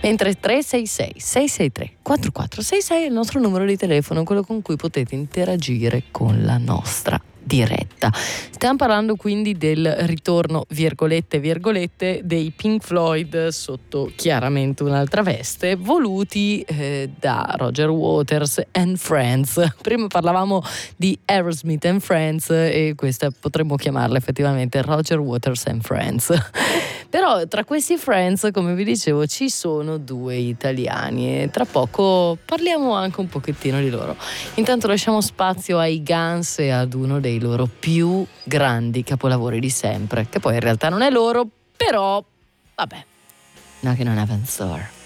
Mentre 366 663 4466 è il nostro numero di telefono, quello con cui potete interagire con la nostra diretta. Stiamo parlando quindi del ritorno, virgolette, dei Pink Floyd sotto chiaramente un'altra veste, voluti da Roger Waters and Friends. Prima parlavamo di Aerosmith and Friends e questa potremmo chiamarla effettivamente Roger Waters and Friends. Però tra questi Friends, come vi dicevo, ci sono due italiani e tra poco parliamo anche un pochettino di loro. Intanto lasciamo spazio ai Guns e ad uno dei loro più grandi capolavori di sempre, che poi in realtà non è loro, però vabbè, Knockin' on Heaven's Door.